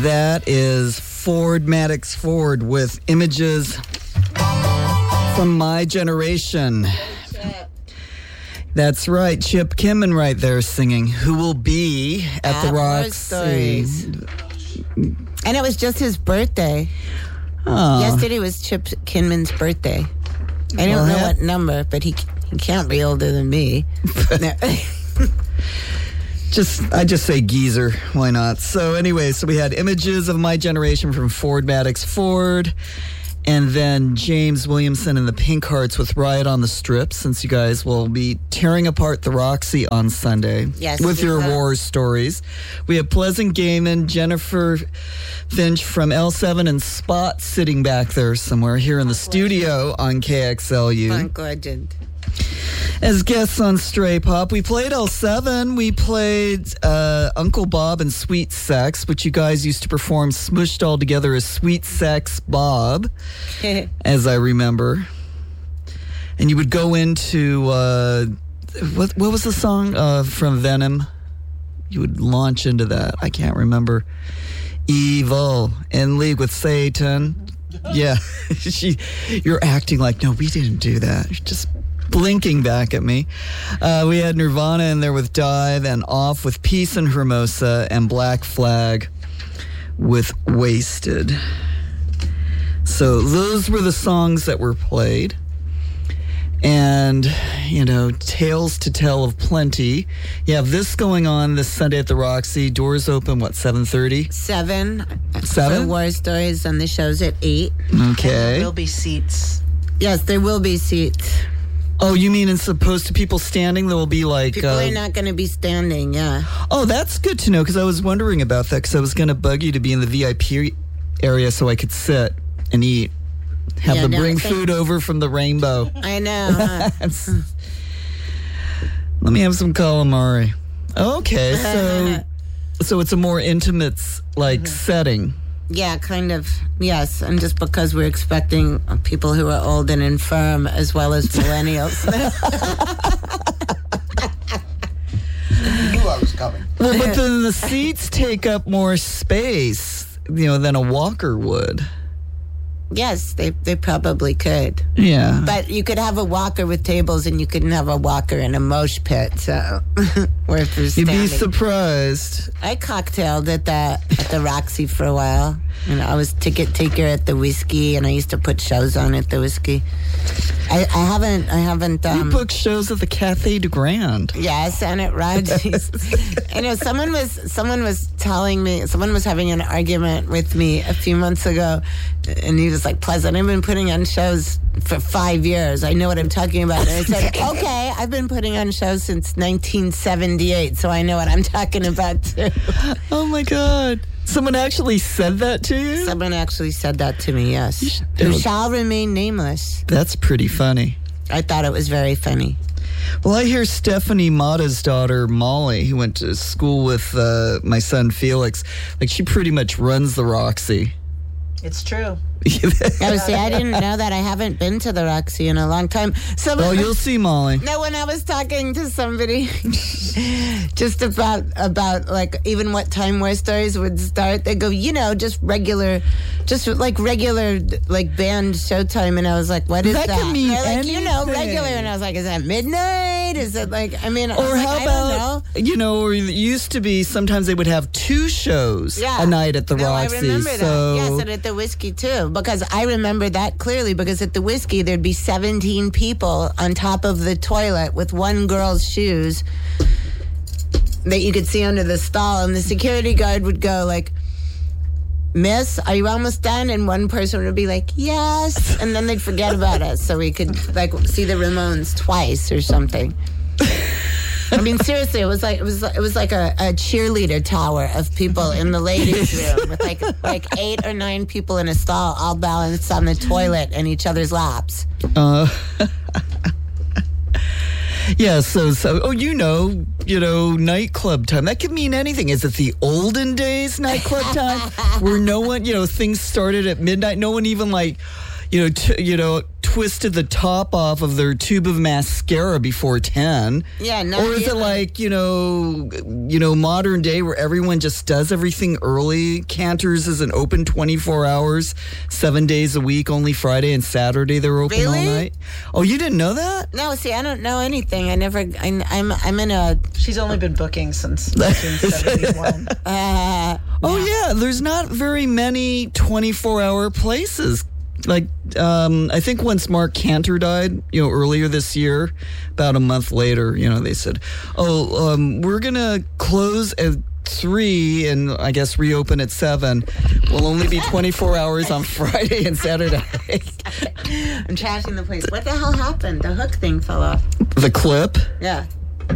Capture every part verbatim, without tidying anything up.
That is Ford Maddox Ford with Images from My Generation. That's right, Chip Kinman right there singing Who Will Be at, at the Roxy. And it was just his birthday. Oh. Yesterday was Chip Kinman's birthday. I don't know what number, but he he can't be older than me. Just, I just say geezer. Why not? So anyway, so we had Images of My Generation from Ford Maddox Ford. And then James Williamson and the Pink Hearts with Riot on the Strip, since you guys will be tearing apart the Roxy on Sunday. Yes, with your will. war stories. We have Pleasant Gaiman, Jennifer Finch from L seven, and Spot sitting back there somewhere here in the studio on K X L U. Punk legend. As guests on Stray Pop, we played L seven. We played uh, Uncle Bob and Sweet Sex, which you guys used to perform smushed all together as Sweet Sex Bob, as I remember. And you would go into, uh, what, what was the song uh, from Venom? You would launch into that. I can't remember. Evil, in league with Satan. Yeah. she, you're acting like, no, we didn't do that. You're just blinking back at me. Uh, we had Nirvana in there with Dive, and Off with Peace and Hermosa, and Black Flag with Wasted. So those were the songs that were played. And, you know, tales to tell of plenty. You have this going on this Sunday at the Roxy. Doors open, what, seven thirty? Seven. Seven? So War Stories, and the show's at eight. Okay. There will be seats. Yes, there will be seats. Oh, you mean as opposed to people standing, there will be like... People uh, are not going to be standing, yeah. Oh, that's good to know, because I was wondering about that, because I was going to bug you to be in the V I P area so I could sit and eat. Have Yeah, them no, bring thank- food over from the rainbow. I know, huh? Let me have some calamari. Okay, so so it's a more intimate, like, setting. Yeah, kind of, yes. And just because we're expecting people who are old and infirm as well as millennials. You knew I was coming. Well, but then the seats take up more space, you know, than a walker would. Yes, they, they probably could. Yeah. But you could have a walker with tables, and you couldn't have a walker in a mosh pit. So, where if you're You'd standing. be surprised. I cocktailed at the at the Roxy for a while. And I was ticket taker at the Whiskey, and I used to put shows on at the Whiskey. I, I haven't, I haven't. We Um, booked shows at the Cafe du Grand. Yes, and at Raji's. I know someone was someone was telling me, someone was having an argument with me a few months ago, and he was like, Pleasant, I've been putting on shows for five years. I know what I'm talking about. And I said, okay, I've been putting on shows since nineteen seventy-eight, so I know what I'm talking about too. Oh my God. Someone actually said that to you? Someone actually said that to me, yes. It Who was- shall remain nameless. That's pretty funny. I thought it was very funny. Well, I hear Stephanie Mata's daughter, Molly, who went to school with uh, my son Felix, like she pretty much runs the Roxy. It's true. Oh, see, I didn't know that. I haven't been to the Roxy in a long time. So, Oh, you'll see, Molly. no, when I was talking to somebody just about, about like, even what time War Stories would start, they go, you know, just regular, just like regular, like band showtime. And I was like, what is that? That can mean They're like, you know, anything. regular. And I was like, is that midnight? Is it like, I mean, I was Or like, how I about, don't know. you know, or it used to be sometimes they would have two shows Yeah. a night at the no, Roxy. I remember so that. Yes, and at the Whiskey too, because I remember that clearly. Because at the Whiskey, there'd be seventeen people on top of the toilet with one girl's shoes that you could see under the stall, and the security guard would go like, "Miss, are you almost done?" And one person would be like, "Yes," and then they'd forget about us, so we could like see the Ramones twice or something. I mean, seriously, it was like it was it was like a, a cheerleader tower of people in the ladies' room with like like eight or nine people in a stall, all balanced on the toilet in each other's laps. Uh, yeah, so, so, oh, you know, you know, nightclub time. That could mean anything. Is it the olden days nightclub time where no one, you know, things started at midnight? No one even like, you know, t- you know, twisted the top off of their tube of mascara before ten? Yeah, no. Or is it like, you know, you know, modern day where everyone just does everything early? Cantor's isn't open twenty-four hours, seven days a week, only Friday and Saturday they're open Really? all night. Oh, you didn't know that? No, see, I don't know anything. I never. I, I'm. I'm in a. She's only been booking since nineteen seventy-one. Uh, Oh, yeah. There's not very many twenty-four hour places. Like, um, I think once Mark Cantor died, you know, earlier this year, about a month later, you know, they said, oh, um, we're going to close at three and I guess reopen at seven. We'll only be twenty-four hours on Friday and Saturday. I'm trashing the place. What the hell happened? The hook thing fell off. The clip? Yeah.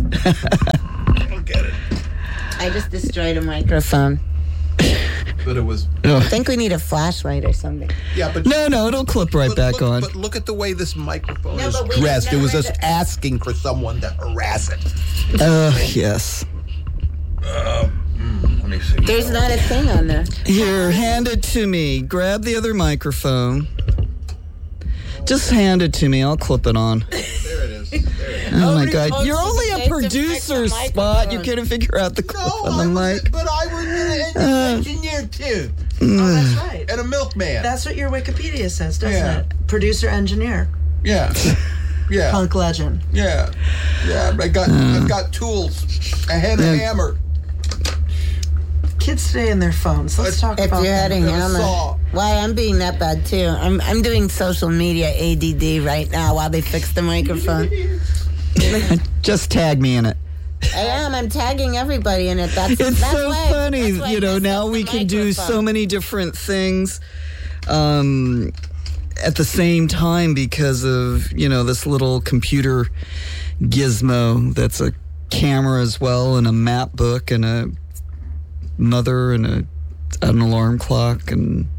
I don't get it. I just destroyed a microphone. But it was. Oh. I think we need a flashlight or something. Yeah, but. No, no, it'll clip right but back look, on. But look at the way this microphone No, is but we dressed. It never was had just to- asking for someone to harass it. Uh, yes. Uh, mm, let me see. There's not a thing on there. Here, hand it to me. Grab the other microphone. Just hand it to me. I'll clip it on. There it is. There it is. Oh my Nobody God! owns You're the only a space to producer, fix a Spot. You microphone. couldn't figure out the clip No, on the I was, mic. but I was an Uh, engineer too, Oh, that's right. and a milkman. That's what your Wikipedia says, doesn't Yeah. it? Producer, engineer, yeah, yeah, punk legend. yeah, yeah. I got, I've got tools, a head, a Yeah. hammer, Kids stay in their phones. Let's talk If about you had a that. and a hammer. saw. Why, I'm being that bad too. I'm I'm doing social media A D D right now while they fix the microphone. Just tag me in it. I am. I'm tagging everybody in it. That's It's that's so why, funny. that's why You I know, messed now up we the can do so microphone. many different things um, at the same time because of, you know, this little computer gizmo that's a camera as well and a map book and a mother and a an alarm clock and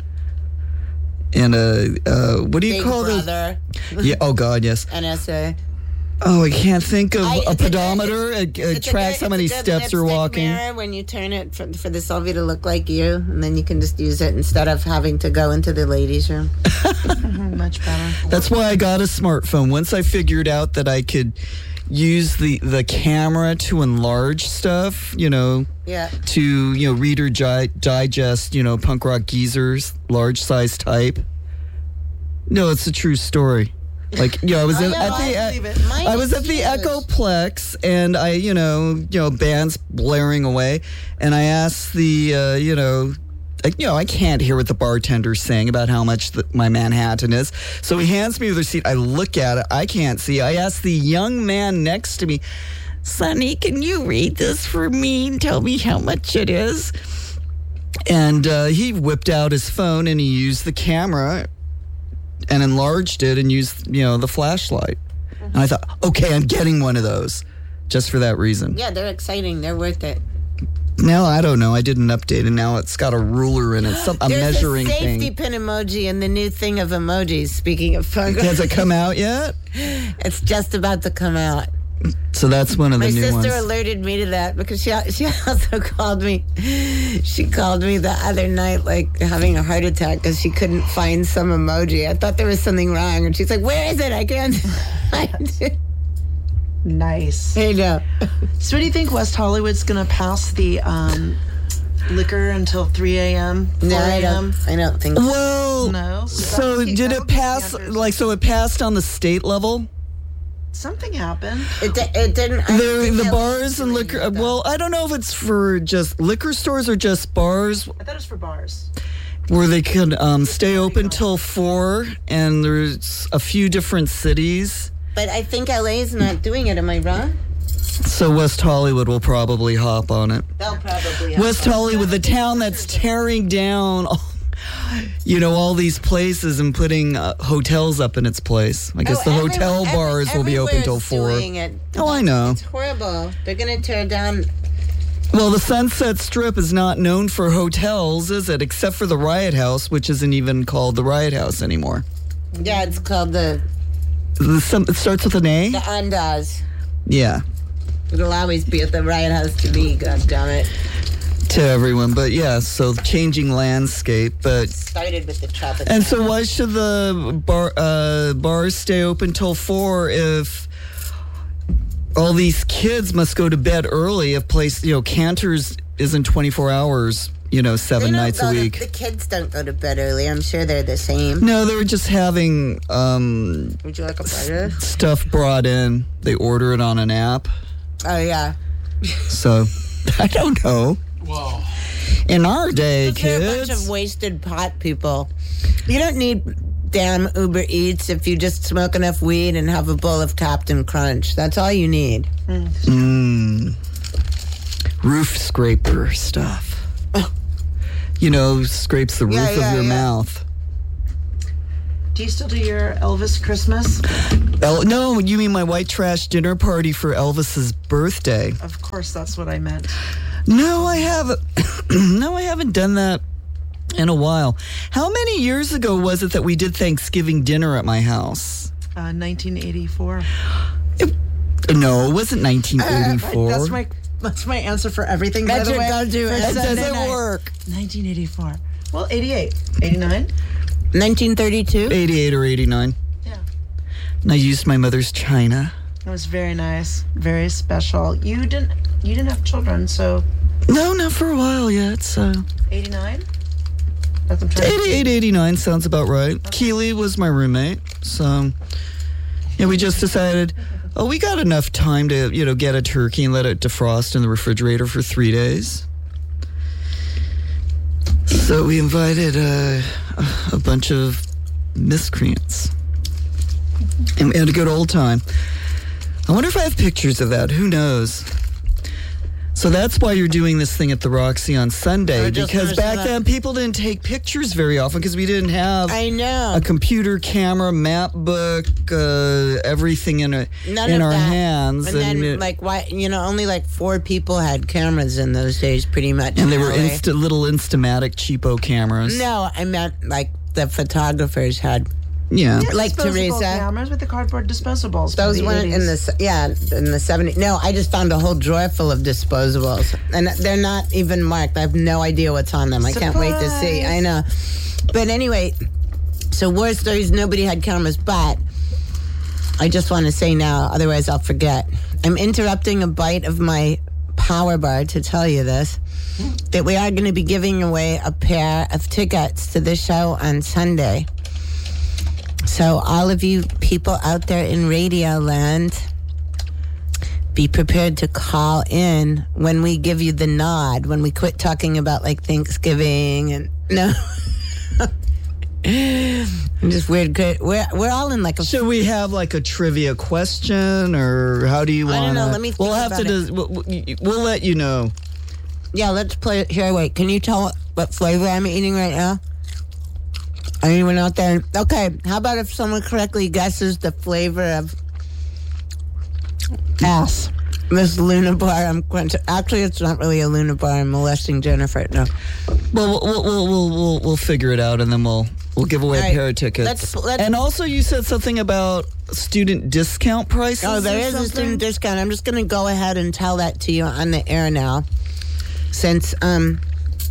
and a uh, what do you Big call this? Brother, Yeah. Oh God, yes. N S A. Oh, I can't think of I- a it's a good- pedometer. it's- It, it it's a tracks good- how many it's a good steps you're lipstick walking. Mirror when you turn it for, for the selfie to look like you, and then you can just use it instead of having to go into the ladies' room. Mhm, much better. That's why I got a smartphone. Once I figured out that I could use the, the camera to enlarge stuff, you know, Yeah. to, you know, Reader gi- Digest, you know, punk rock geezers, large size type. No, it's a true story. Like, you know, I was I in, know, at I the believe at, it. Mine I was is at the huge. Echoplex and I, you know, you know, bands blaring away, and I asked the, uh, you know, like, you know, I can't hear what the bartender's saying about how much the, my Manhattan is. So he hands me the receipt. I look at it. I can't see. I ask the young man next to me, Sonny, can you read this for me and tell me how much it is? And uh, he whipped out his phone and he used the camera and enlarged it and used, you know, the flashlight. And I thought, okay, I'm getting one of those just for that reason. Yeah, they're exciting. They're worth it. Now, I don't know. I did an update and now it's got a ruler in it, some, a There's measuring a safety thing. pin emoji in the new thing of emojis. Speaking of fun, Has it come out yet? it's just about to come out. So that's one of the My new sister ones. alerted me to that because she she also called me. She called me the other night, like having a heart attack because she couldn't find some emoji. I thought there was something wrong, and she's like, "Where is it? I can't find it." Nice. There you go. So, what do you think West Hollywood's going to pass the um, liquor until three a.m., four No, I a.m.? don't. I don't think. so. Well, No. so That would- did that it would be pass, Sanders. like, so it passed on the state level? Something happened. It, di- it didn't. I The, think the it bars was and doing liquor, it, though. well, I don't know if it's for just liquor stores or just bars I thought it was for bars. where they could um, stay open till four, and there's a few different cities. But I think L A is not doing it. Am I wrong? So West Hollywood will probably hop on it. They'll probably. West Hollywood, the town that's tearing down, all, you know, all these places and putting uh, hotels up in its place. I guess Oh, the every- hotel every- bars will be open till everywhere's four. doing it. Oh, I know. It's horrible. They're going to tear down. Well, the Sunset Strip is not known for hotels, is it? Except for the Riot House, which isn't even called the Riot House anymore. Yeah, it's called the The, some, it starts with an A? the Andaz. Yeah. It'll always be at the Riot House to me. God damn it. to everyone. But yeah, so changing landscape. But Started with the tropical. and so why should the bar uh, bars stay open till four if all these kids must go to bed early? If place you know Cantor's isn't twenty-four hours, you know, seven nights a week. To, the kids don't go to bed early. I'm sure they're the same. No, they were just having um, Would you like a burger? stuff brought in. They order it on an app. Oh yeah. So I don't know. Whoa. In our day, They're a kids. bunch of wasted pot people. You don't need damn Uber Eats if you just smoke enough weed and have a bowl of Captain Crunch. That's all you need. Mm. Roof scraper stuff. You know, scrapes the roof Yeah, yeah, of your yeah. mouth. Do you still do your Elvis Christmas? El- no, you mean my white trash dinner party for Elvis's birthday? Of course, that's what I meant. No, I haven't. No, I haven't done that in a while. How many years ago was it that we did Thanksgiving dinner at my house? Uh, nineteen eighty-four. No, it wasn't nineteen eighty-four. That's my that's my answer for everything. By That's the your way, go-to For answer. That Sunday doesn't night. work. nineteen eighty-four. Well, eighty-eight, eighty-nine. nineteen thirty-two. eighty-eight or eighty-nine. Yeah. And I used my mother's china. It was very nice, very special. You didn't you didn't have children, so No, not for a while yet, so... eighty-nine. That's what I'm trying to- eighty-eight, eighty-nine sounds about right. Keely was my roommate, so yeah, we just decided, oh, we got enough time to, you know, get a turkey and let it defrost in the refrigerator for three days. So we invited uh, a, a bunch of miscreants, and we had a good old time. I wonder if I have pictures of that. Who knows? So that's why you're doing this thing at the Roxy on Sunday, I just because finished back that. then people didn't take pictures very often because we didn't have I know. a computer camera, map book, uh, everything in, a, None in of our that. hands. And then, it- like, why? You know, only like four people had cameras in those days, pretty much. and they in were L A. insta, little Instamatic cheapo cameras. No, I meant like the photographers had. Yeah. Like Disposable Teresa. cameras with the cardboard disposables. from Those the went in eighties. the yeah in the seventies. No, I just found a whole drawer full of disposables, and they're not even marked. I have no idea what's on them. I can't wait to see. Surprise. I know, but anyway, so war stories. Nobody had cameras, but I just want to say now, otherwise I'll forget. I'm interrupting a bite of my power bar to tell you this. That we are going to be giving away a pair of tickets to this show on Sunday. So all of you people out there in Radio Land, be prepared to call in when we give you the nod, when we quit talking about like Thanksgiving and no. I'm just weird. good- We're we're all in like a. Should we have like a trivia question, or how do you I want? don't know, let me We'll think have to. about Dis- we'll, we'll- we'll let you know. Yeah, let's play it here. Wait, can you tell what flavor I'm eating right now? Anyone out there? Okay, how about if someone correctly guesses the flavor of ass? This Luna bar I'm crunching. Actually, it's not really a Luna bar. I'm molesting Jennifer. No. Well, we'll we'll we'll we'll, we'll figure it out, and then we'll we'll give away All a right, pair of tickets. let's- let's- and also, you said something about student discount prices. Oh, there or is a something? student discount. I'm just going to go ahead and tell that to you on the air now, since um,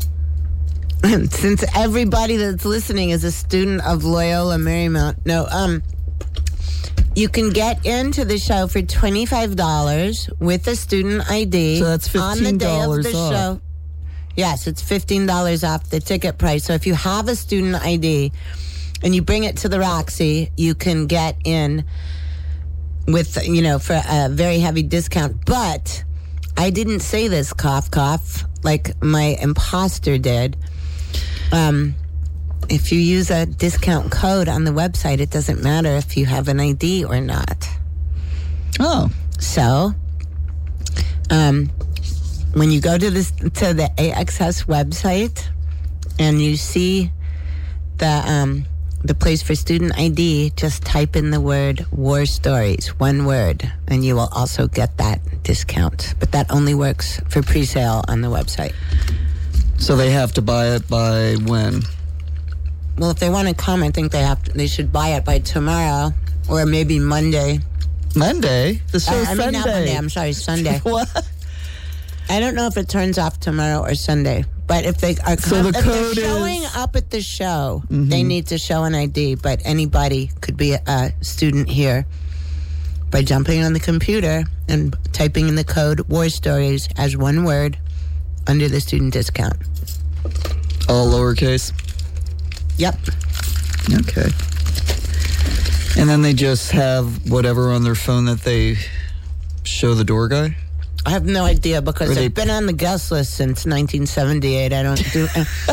since everybody that's listening is a student of Loyola Marymount. No, um, you can get into the show for twenty-five dollars with a student I D. So that's on the day of fifteen dollars the off. show. Yes, it's fifteen dollars off the ticket price. So if you have a student I D and you bring it to the Roxy, you can get in with, you know, for a very heavy discount. But I didn't say this, cough, cough, like my imposter did. Um, if you use a discount code on the website, it doesn't matter if you have an I D or not. Oh, So, um, when you go to this to the A X S website and you see the um, the place for student I D, just type in the word "war stories," one word, and you will also get that discount. But that only works for pre-sale on the website. so they have to buy it by when? Well, if they want to come, I think they have to, they should buy it by tomorrow or maybe Monday. Monday. The I, show's I mean, Sunday. not Monday. I'm sorry, Sunday. What? I don't know if it turns off tomorrow or Sunday, but if they are So the if code they're showing is- up at the show, they need to show an I D. But anybody could be a, a student here by jumping on the computer and typing in the code War Stories as one word under the student discount. All lowercase. Yep. Okay. And then they just have whatever on their phone that they show the door guy? I have no idea because Or they- I've been on the guest list since nineteen seventy-eight. I don't do.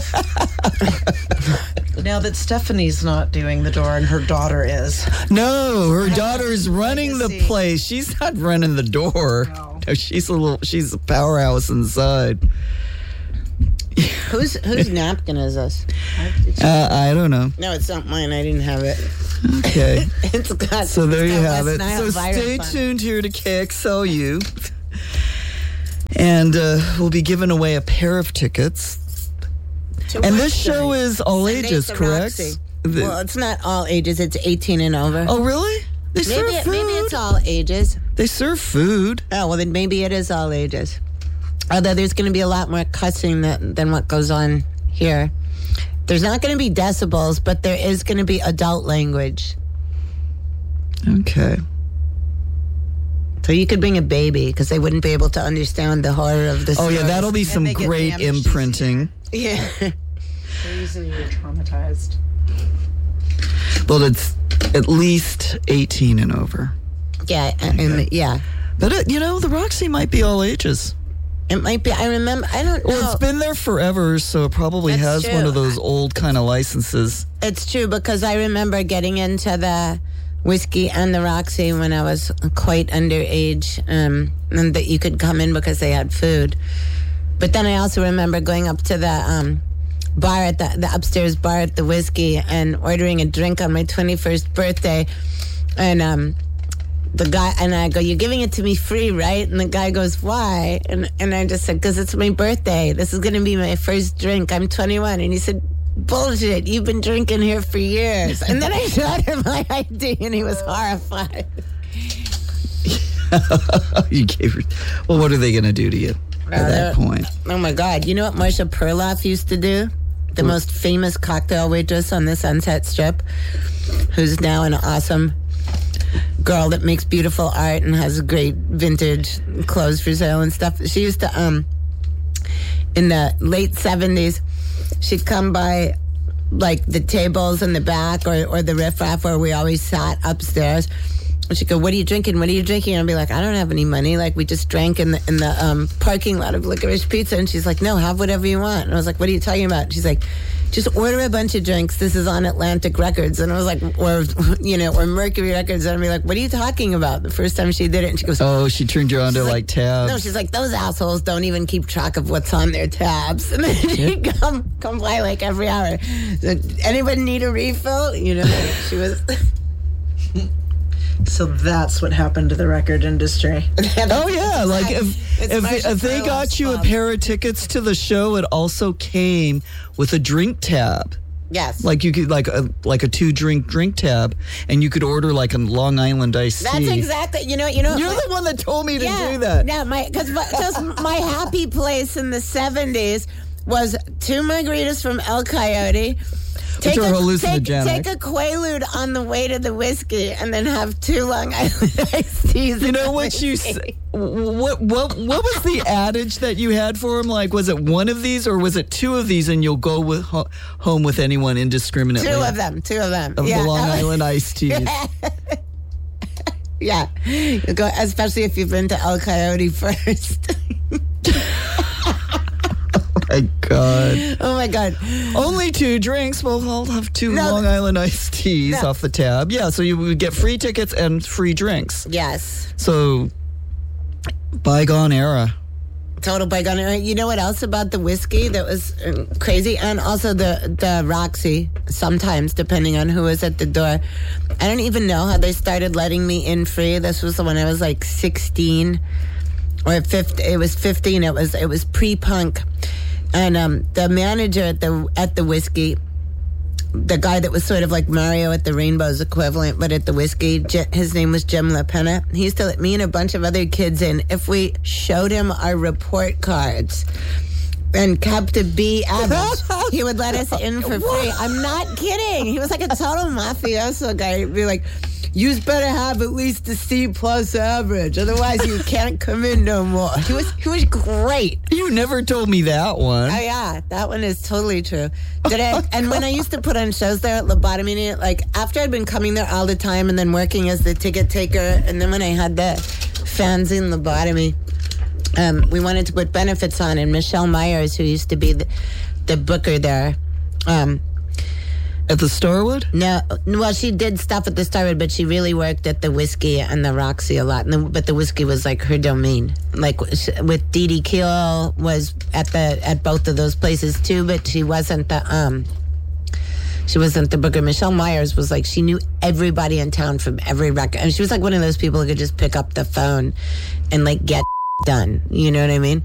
Now that Stephanie's not doing the door and her daughter is. No, her daughter's running the Legacy. place. She's not running the door. No. No, she's a little. She's a powerhouse inside. whose whose napkin is this? Uh, I don't know. No, it's not mine. I didn't have it. Okay, It's got. so there it's you got have West it. Nile So virus stay on it. tuned here to K X L U, and uh, we'll be giving away a pair of tickets. To And what this show tonight? is all Sunday's ages, the correct? Roxy. The- Well, it's not all ages. It's eighteen and over. oh, really? They serve maybe food. maybe it's all ages. They serve food. Oh well, then maybe it is all ages. Although there's going to be a lot more cussing than than what goes on here. There's not going to be decibels, but there is going to be adult language. Okay. So you could bring a baby because they wouldn't be able to understand the horror of the Oh yeah, stories. that'll be some they get great damaged imprinting. Yeah. They're easily traumatized. Well, it's at least eighteen and over. Yeah, and, and yeah. But it, you know, the Roxy might be all ages. It might be. I remember. I don't know. Well, it's been there forever, so it probably That's has one true. of those old kind of licenses. It's true because I remember getting into the whiskey and the Roxy when I was quite underage, um, and that you could come in because they had food. But then I also remember going up to the um, bar at the, the upstairs bar at the whiskey and ordering a drink on my twenty-first birthday, and um, the guy and I go, "You're giving it to me free, right?" And the guy goes, "Why?" And and I just said, "Because it's my birthday. This is going to be my first drink. I'm twenty-one." And he said, "Bullshit! You've been drinking here for years." And then I showed him my I D, and he was horrified. You gave her. Well, what are they going to do to you at Uh, that point? Oh my God! You know what Marsha Perloff used to do? The most famous cocktail waitress on the Sunset Strip, who's now an awesome girl that makes beautiful art and has great vintage clothes for sale and stuff. She used to, um, in the late seventies, she'd come by like the tables in the back or, or the riffraff where we always sat upstairs. And she'd go, "What are you drinking? What are you drinking?" And I'd be like, "I don't have any money. Like, we just drank in the in the um, parking lot of Licorice Pizza." And she's like, "No, have whatever you want." And I was like, "What are you talking about?" She's like, "Just order a bunch of drinks. This is on Atlantic Records." And I was like, or, you know, or Mercury Records. And I'd be like, "What are you talking about?" The first time she did it. And she goes, Oh, she turned you on to She's like, like, tabs. no, she's like, "Those assholes don't even keep track of what's on their tabs." And then she'd come, come by like every hour. So, "Anybody need a refill?" You know, she was... So that's what happened to the record industry. Oh yeah, like if It's if, Marsha if they got Perloff's you a fault. pair of tickets to the show, it also came with a drink tab. Yes. Like you could like a like a two drink drink tab, and you could order like a Long Island iced That's tea. exactly, you know, you know. You're my- the one that told me to yeah, do that. Yeah, my because my happy place in the seventies was two margaritas from El Coyote. Which are take, hallucinogenic. take a Quaalude on the way to the whiskey, and then have two Long Island iced teas. You and know the what you whiskey. s- what what what was the adage that you had for him? Like, was it one of these or was it two of these, and you'll go with ho- home with anyone indiscriminately? Two of them. Two of them. Of yeah. the Long Island iced teas. Yeah. You go, especially if you've been to El Coyote first. My God. Oh my God. Only two drinks. Well, I'll have two No, Long Island iced teas No. off the tab. Yeah, so you would get free tickets and free drinks. Yes. So, bygone era. Total bygone era. You know what else about the whiskey that was um, crazy? And also the, the Roxy, sometimes, depending on who was at the door. I don't even know how they started letting me in free. This was when I was like sixteen or fifteen. It was fifteen. It was, it was pre-punk. And um, the manager at the at the whiskey the guy that was sort of like Mario at the Rainbow's equivalent, but at the whiskey. J- his name was Jim LaPena. He used to let me and a bunch of other kids in if we showed him our report cards and kept a B average. He would let us in for free. I'm not kidding. He was like a total mafioso guy. He'd be like, you better have at least a C plus average, otherwise you can't come in no more. He was he was great. You never told me that one. Oh yeah, that one is totally true. Did I? And when I used to put on shows there at Lobotomy, like after I'd been coming there all the time and then working as the ticket taker, and then when I had the fanzine Lobotomy, um, we wanted to put benefits on, and Michelle Myers, who used to be the, the booker there, um, At the Starwood? no, well, she did stuff at the Starwood, but she really worked at the Whiskey and the Roxy a lot. And the, but the Whiskey was like her domain. Like with Dee Dee Keel was at the at both of those places too, but she wasn't the um. She wasn't the booker. Michelle Myers was like, she knew everybody in town from every record. And she was like one of those people who could just pick up the phone and like get done. You know what I mean?